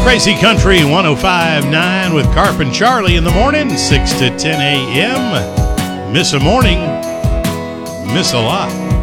Crazy Country 105.9 with Carp and Charlie in the morning, 6 to 10 a.m. Miss a morning, miss a lot.